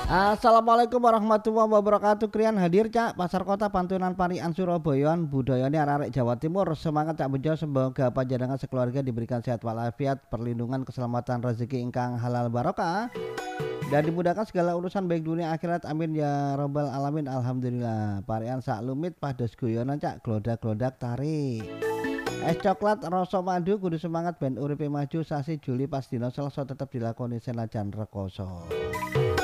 Assalamualaikum warahmatullahi wabarakatuh. Krian hadir cak pasar kota Pantunan Parian Surabayaan budayane arek Jawa Timur. Semangat cak bejo, semoga panjenengan sekeluarga diberikan sehat walafiat, perlindungan, keselamatan, rezeki ingkang halal barokah dan dimudahkan segala urusan baik dunia akhirat, amin ya robbal alamin. Alhamdulillah. Parian sak lumit pados guyonan cak glodak-glodak tarik es coklat rasa madu. Kudu semangat ben uripe maju. Sasi Juli pas dino Selasa tetep dilakoni senajan rekoso.